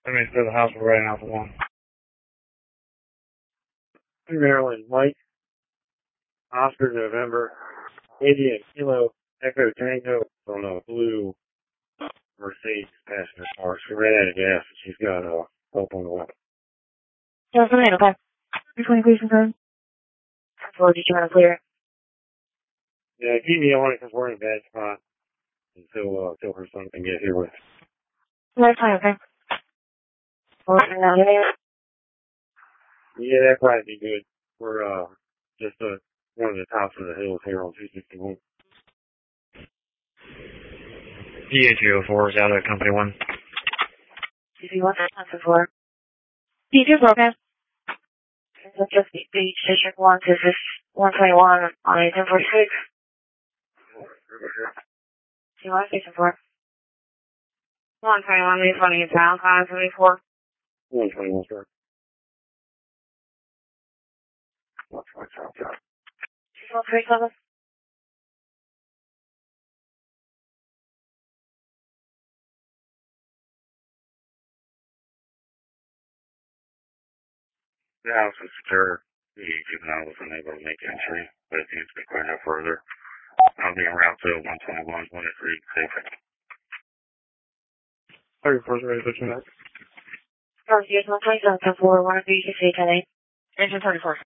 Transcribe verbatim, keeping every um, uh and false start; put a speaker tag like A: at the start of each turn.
A: I mean, to the house we're right now for one.
B: Maryland, Mike, Oscar, November, India, Kilo, Echo, Tango on a blue Mercedes passenger car. She ran out of gas and she's got uh, help on the way.
C: Yeah, it's okay. Okay. three twenty, please confirm. Or did you want to clear it?
B: Yeah, keep me on it because we're in a bad spot until, uh, until her son can get here with.
C: That's fine, okay. Well, now,
B: Yeah, that'd probably be good. We're uh, just uh, one of the tops of the hills here on two sixty-one.
A: D A two oh four is out at company one.
C: D C one, that's four. D two four, okay. That's just the beach district one, this is one twenty-one on a ten forty-six. Do you want station four? one twenty-one, leave running in town, five seventy-four.
B: one twenty-one, sir. What's what's up, sir?
C: two one three seven.
B: The house is secure. The juvenile was unable to make entry, but it seems to be quite no further. I'll be en route to one twenty-one, one at three, safe.
A: thirty-four is ready to put you back.
C: First, here's one twenty-seven, ten four, one at three, six eight, ten eight.
A: Engine thirty-four.